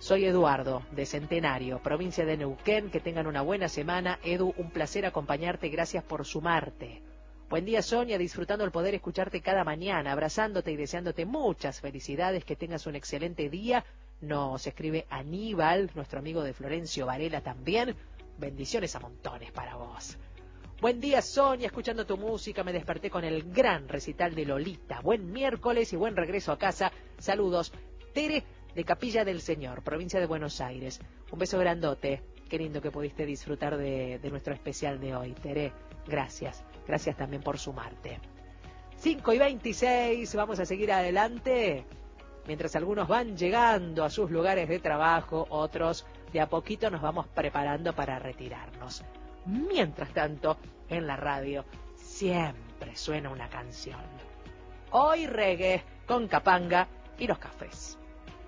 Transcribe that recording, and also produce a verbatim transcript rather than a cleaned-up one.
Soy Eduardo, de Centenario, provincia de Neuquén. Que tengan una buena semana. Edu, un placer acompañarte. Gracias por sumarte. Buen día, Sonia, disfrutando el poder escucharte cada mañana, abrazándote y deseándote muchas felicidades. Que tengas un excelente día. Nos escribe Aníbal, nuestro amigo de Florencio Varela también. Bendiciones a montones para vos. Buen día, Sonia, escuchando tu música me desperté con el gran recital de Lolita. Buen miércoles y buen regreso a casa. Saludos. Tere, de Capilla del Señor, provincia de Buenos Aires. Un beso grandote. Qué lindo que pudiste disfrutar de, de nuestro especial de hoy, Tere. Gracias. Gracias también por sumarte. cinco y veintiséis, vamos a seguir adelante. Mientras algunos van llegando a sus lugares de trabajo, otros de a poquito nos vamos preparando para retirarnos. Mientras tanto, en la radio siempre suena una canción. Hoy reggae con Capanga y los Cafés.